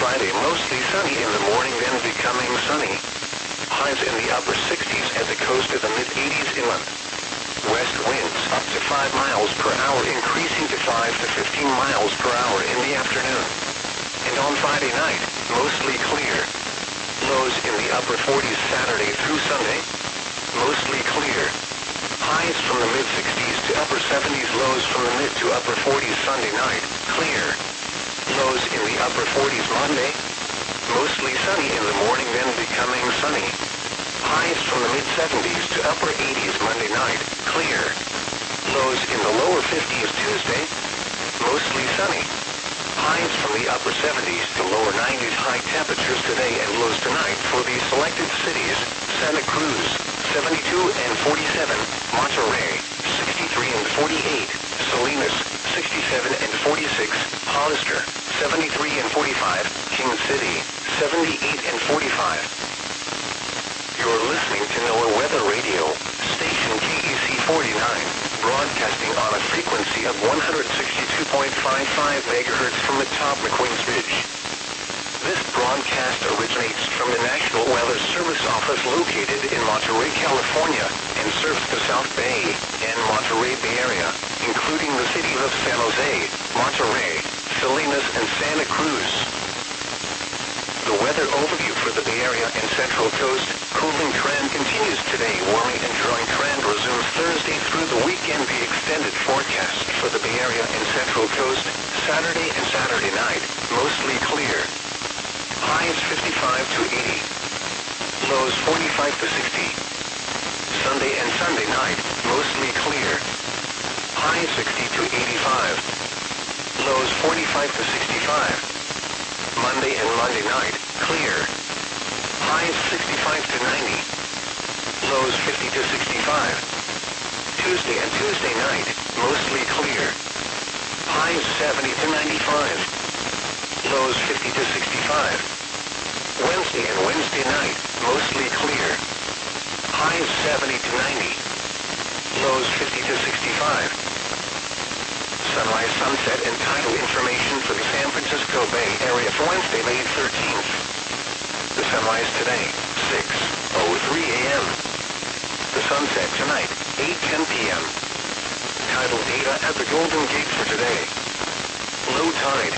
Friday, mostly sunny in the morning, then becoming sunny. Highs in the upper 60s at the coast of the mid-80s inland. West winds up to 5 miles per hour, increasing to 5 to 15 miles per hour in the afternoon. And on Friday night, mostly clear. Lows in the upper 40s Saturday through Sunday. Mostly clear. Highs from the mid-60s to upper 70s, lows from the mid to upper 40s Sunday night, clear. Lows in the upper 40s Monday. Mostly sunny in the morning, then becoming sunny. Highs from the mid-70s to upper 80s Monday night, clear. Lows in the lower 50s Tuesday. Mostly sunny. Highs from the upper 70s to lower 90s, high temperatures today and lows tonight for the selected cities: Santa Cruz, 72 and 47, Monterey, 63 and 48, Salinas, 67 and 46, Hollister, 73 and 45, King City, 78 and 45. You're listening to NOAA Weather Radio, station KEC 49, broadcasting on a frequency of 162.55 MHz from atop McQueen's Ridge. This broadcast originates from the National Weather Service office located in Monterey, California, and serves the South Bay and Monterey Bay Area, including the cities of San Jose, Monterey, Salinas, and Santa Cruz. The weather overview for the Bay Area and Central Coast: cooling trend continues today, warming and drying trend resumes Thursday through the weekend. The extended forecast for the Bay Area and Central Coast: Saturday and Saturday night, mostly clear. Highs 55 to 80. Lows 45 to 60. Sunday and Sunday night, mostly clear. Highs 60 to 85. Lows 45 to 65. Monday and Monday night, clear. Highs 65 to 90. Lows 50 to 65. Tuesday and Tuesday night, mostly clear. Highs 70 to 95. Lows 50 to 65. Wednesday and Wednesday night, mostly clear. Highs 70 to 90. Lows 50 to 65. Sunrise, sunset, and tidal information for the San Francisco Bay Area for Wednesday, May 13th. The sunrise today, 6:03 a.m. The sunset tonight, 8:10 p.m. Tidal data at the Golden Gate for today. Low tide,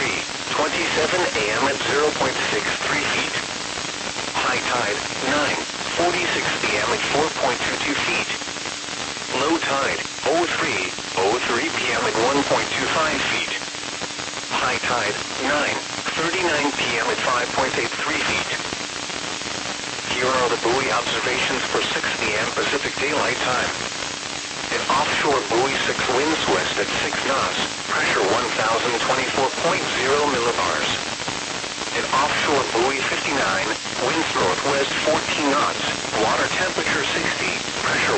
3:27 a.m. at 0.63 feet. High tide, 9:46 p.m. at 4.22 feet. Low tide, 03:03 p.m. at 1.25 feet. High tide, 9:39 p.m. at 5.83 feet. Here are the buoy observations for 6 p.m. Pacific Daylight Time. An offshore buoy 6 winds west at 6 knots, pressure 1024.0 millibars. An offshore buoy 59, winds northwest 14 knots, water temperature 60, pressure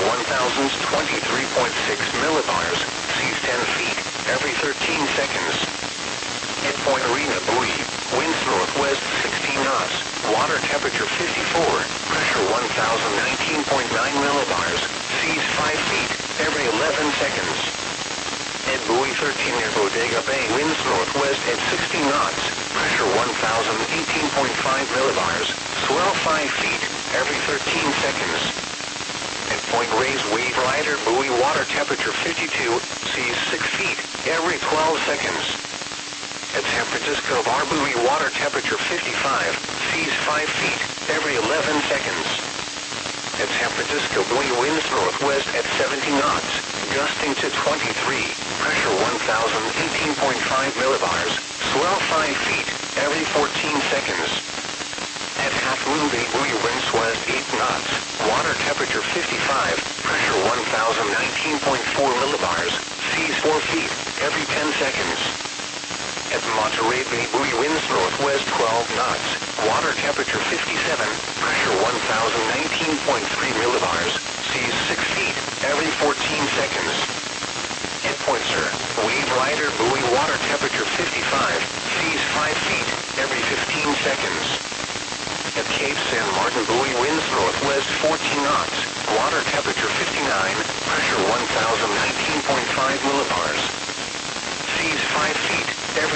1023.6 millibars, seas 10 feet, every 13 seconds. At Point Arena buoy, winds northwest 16 knots, water temperature 54, pressure 1019.9 millibars, seas 5 feet, every 11 seconds. At buoy 13 near Bodega Bay, winds northwest at 60 knots, pressure 1018.5 millibars, swell 5 feet, every 13 seconds. At Point Reyes Wave Rider buoy, water temperature 52, seas 6 feet, every 12 seconds. At San Francisco Bar buoy, water temperature 55, seas 5 feet, every 11 seconds. At San Francisco buoy, winds northwest at 70 knots, gusting to 23, pressure 1018.5 millibars, swell 5 feet, every 14 seconds. At Half Moon Bay buoy, winds west 8 knots, water temperature 55, pressure 1019.4 millibars, seas 4 feet, every 10 seconds. At Monterey Bay buoy, winds northwest 12 knots, water temperature 57, pressure 1019.3 millibars, seas 6 feet, every 14 seconds. At Point Sur, Wave Rider buoy, water temperature 55, seas 5 feet, every 15 seconds. At Cape San Martin buoy, winds northwest 14 knots, water temperature 59, pressure 1019.5 millibars, seas 5 feet,